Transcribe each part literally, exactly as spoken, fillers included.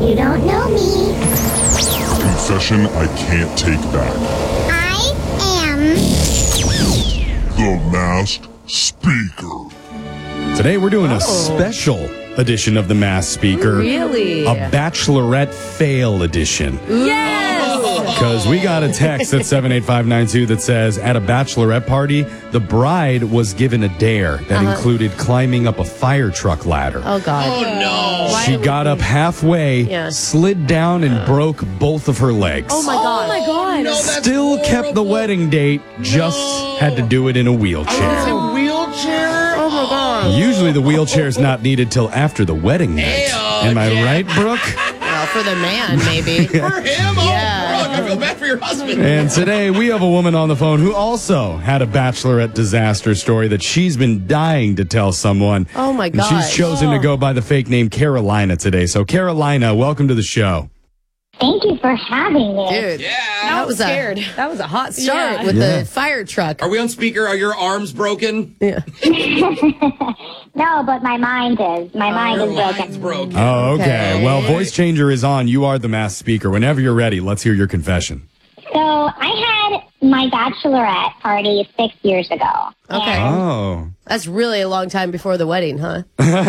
You don't know me. Confession I can't take back. I am The Masked Speaker. Today we're doing a special edition of The Masked Speaker. Really? A Bachelorette Fail edition. Yes! Because we got a text at seven eight five nine two that says, at a bachelorette party, the bride was given a dare that Uh-huh. included climbing up a fire truck ladder. Oh, God. Oh, no. Why She would got we- up halfway, Yeah. slid down, and broke both of her legs. Oh, my God. Oh, my God. No, that's Still kept the horrible. wedding date, just No. had to do it in a It's wheelchair. a wheelchair? Oh, my God. Usually the wheelchair's not needed till after the wedding night. Ayo, Am I yeah. right, Brooke? Well, for the man, maybe. For him? Oh, Yeah. Brooke, I feel bad for your husband. And today we have a woman on the phone who also had a bachelorette disaster story that she's been dying to tell someone. Oh, my And gosh. she's chosen to go by the fake name Carolina today. So Carolina, welcome to the show. Thank you for having me. Dude, Yeah. that was scared. a that was a hot start Yeah. with Yeah. the fire truck. Are we on speaker? Are your arms broken? Yeah. No, but my mind is. My mind Your is line's broken. broken. Oh, okay. Okay. Well, voice changer is on. You are the masked speaker. Whenever you're ready, let's hear your confession. So I had my bachelorette party six years ago. Okay. And Oh. That's really a long time before the wedding, huh?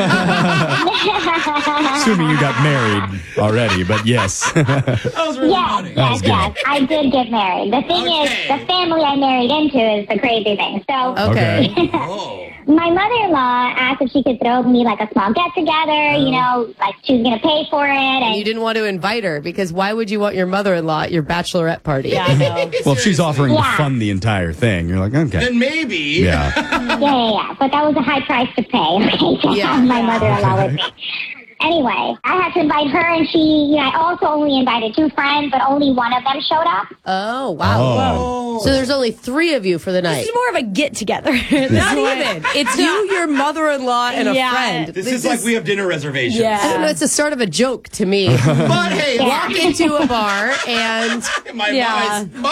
Assuming you got married already, but yes. That was really yes, funny. That was yes, good. yes. I did get married. The thing Okay. is, the family I married into is the crazy thing. So Okay. Oh. my mother-in-law asked if she could throw me like a small get-together, you know, like she was going to pay for it. And And you didn't want to invite her because why would you want your mother-in-law at your bachelorette party? Yeah, I know. Well, if she's offering to Yeah. fund the entire thing, you're like, okay. Then maybe. Yeah. yeah, yeah, yeah. But that was a high price to pay, okay, to Yeah. have my mother-in-law with me. Anyway, I had to invite her, and she, you know, I also only invited two friends, but only one of them showed up. Oh, wow. Oh. So there's only three of you for the night. This is more of a get together. Not even. It's you, your mother-in-law, and a Yeah. friend. This, is like we have dinner reservations. Yeah. I don't know. It's the start of a joke to me. But hey, Walk into a bar and my Yeah. my